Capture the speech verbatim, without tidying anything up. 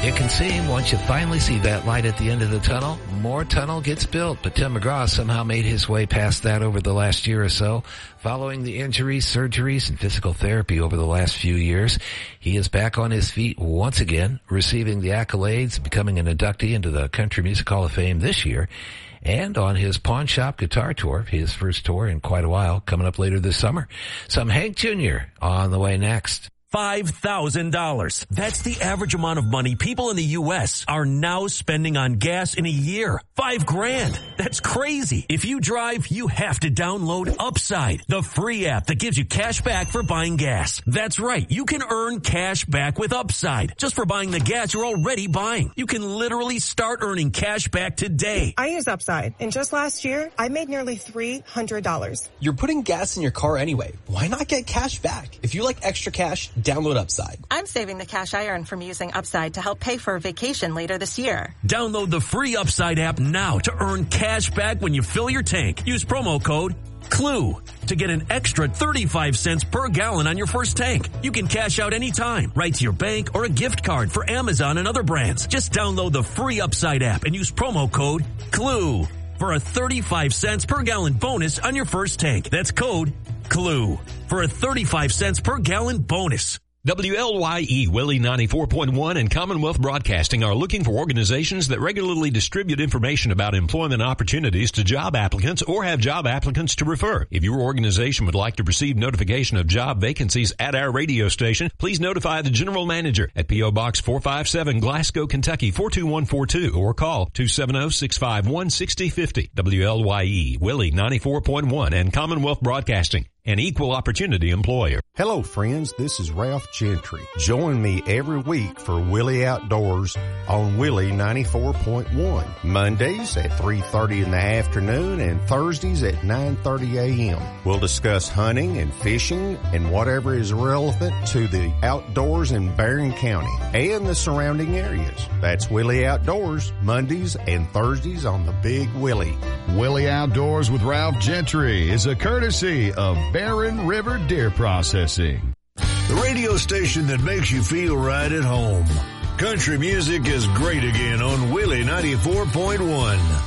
It can seem once you finally see that light at the end of the tunnel, more tunnel gets built. But Tim McGraw somehow made his way past that over the last year or so. Following the injuries, surgeries, and physical therapy over the last few years, he is back on his feet once again, receiving the accolades, becoming an inductee into the Country Music Hall of Fame this year. And on his Pawn Shop Guitar Tour, his first tour in quite a while, coming up later this summer. Some Hank Junior on the way next. five thousand dollars. That's the average amount of money people in the U S are now spending on gas in a year. Five grand. That's crazy. If you drive, you have to download Upside, the free app that gives you cash back for buying gas. That's right. You can earn cash back with Upside just for buying the gas you're already buying. You can literally start earning cash back today. I use Upside, and just last year, I made nearly three hundred dollars. You're putting gas in your car anyway. Why not get cash back? If you like extra cash, download Upside. I'm saving the cash I earn from using Upside to help pay for a vacation later this year. Download the free Upside app now to earn cash back when you fill your tank. Use promo code CLUE to get an extra thirty-five cents per gallon on your first tank. You can cash out anytime, right to your bank or a gift card for Amazon and other brands. Just download the free Upside app and use promo code CLUE for a thirty-five cents per gallon bonus on your first tank. That's code CLUE for a thirty-five cents per gallon bonus. W L Y E Willie ninety-four point one and Commonwealth Broadcasting are looking for organizations that regularly distribute information about employment opportunities to job applicants or have job applicants to refer. If your organization would like to receive notification of job vacancies at our radio station, please notify the general manager at P O Box four five seven, Glasgow, Kentucky four two one four two or call two seven zero, six five one, six zero five zero. W L Y E Willie ninety-four point one and Commonwealth Broadcasting, an equal opportunity employer. Hello, friends. This is Ralph Gentry. Join me every week for Willie Outdoors on Willie ninety-four point one. Mondays at three thirty in the afternoon and Thursdays at nine thirty a.m. We'll discuss hunting and fishing and whatever is relevant to the outdoors in Barron County and the surrounding areas. That's Willie Outdoors, Mondays and Thursdays on the Big Willie. Willie Outdoors with Ralph Gentry is a courtesy of Barron River Deer Processing. The radio station that makes you feel right at home. Country music is great again on Willie ninety-four point one.